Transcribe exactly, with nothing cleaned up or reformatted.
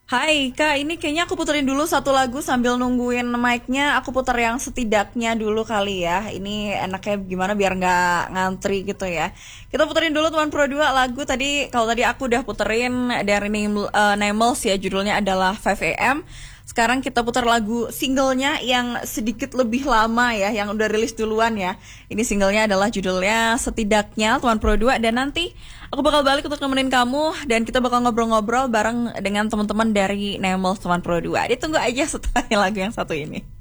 Hai Kak, ini kayaknya aku puterin dulu satu lagu sambil nungguin mic-nya. Aku puter yang setidaknya dulu kali ya. Ini enaknya gimana biar nggak ngantri gitu ya. Kita puterin dulu teman Pro dua lagu tadi. Kalau tadi aku udah puterin dari Nam- eh, Namels ya, judulnya adalah five a m. Sekarang kita putar lagu singlenya yang sedikit lebih lama ya, yang udah rilis duluan ya. Ini singlenya adalah judulnya Setidaknya Tuan Pro dua, dan nanti aku bakal balik untuk nemenin kamu dan kita bakal ngobrol-ngobrol bareng dengan teman-teman dari Nemel Tuan Pro dua. Ditunggu aja setelah lagu yang satu ini.